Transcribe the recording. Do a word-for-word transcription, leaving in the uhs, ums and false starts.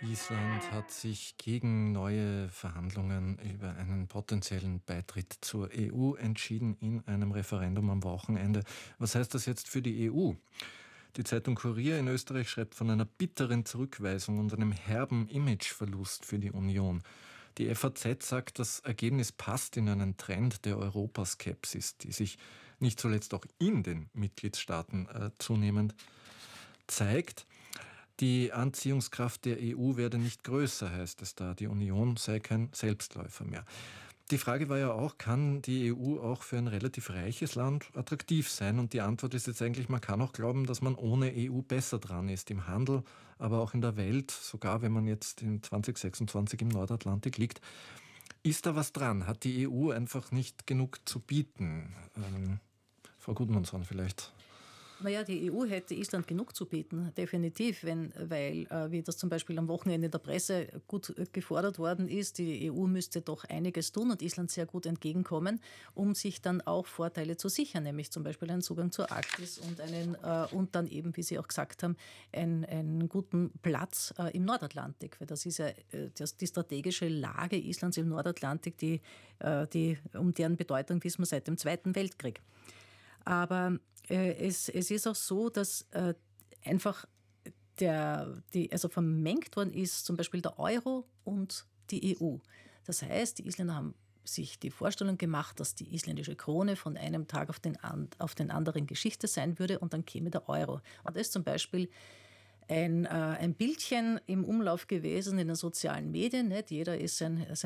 Island hat sich gegen neue Verhandlungen über einen potenziellen Beitritt zur E U entschieden in einem Referendum am Wochenende. Was heißt das jetzt für die E U? Die Zeitung Kurier in Österreich schreibt von einer bitteren Zurückweisung und einem herben Imageverlust für die Union. Die F A Z sagt, das Ergebnis passt in einen Trend der Europaskepsis, die sich nicht zuletzt auch in den Mitgliedstaaten äh, zunehmend zeigt. Die Anziehungskraft der E U werde nicht größer, heißt es da. Die Union sei kein Selbstläufer mehr. Die Frage war ja auch, kann die E U auch für ein relativ reiches Land attraktiv sein? Und die Antwort ist jetzt eigentlich, man kann auch glauben, dass man ohne E U besser dran ist. Im Handel, aber auch in der Welt, sogar wenn man jetzt in zwanzig sechsundzwanzig im Nordatlantik liegt. Ist da was dran? Hat die E U einfach nicht genug zu bieten? Ähm, Frau Gudmundsson vielleicht. Naja, die E U hätte Island genug zu bieten, definitiv, wenn, weil, äh, wie das zum Beispiel am Wochenende der Presse gut gefordert worden ist, die E U müsste doch einiges tun und Island sehr gut entgegenkommen, um sich dann auch Vorteile zu sichern, nämlich zum Beispiel einen Zugang zur Arktis und, einen, äh, und dann eben, wie Sie auch gesagt haben, einen, einen guten Platz äh, im Nordatlantik, weil das ist ja äh, das, die strategische Lage Islands im Nordatlantik, die, äh, die, um deren Bedeutung wissen wir seit dem Zweiten Weltkrieg. Aber äh, es, es ist auch so, dass äh, einfach der, die, also vermengt worden ist zum Beispiel der Euro und die E U. Das heißt, die Isländer haben sich die Vorstellung gemacht, dass die isländische Krone von einem Tag auf den, auf den anderen Geschichte sein würde und dann käme der Euro. Und das ist zum Beispiel ein, äh, ein Bildchen im Umlauf gewesen in den sozialen Medien. Nicht? Jeder ist ein,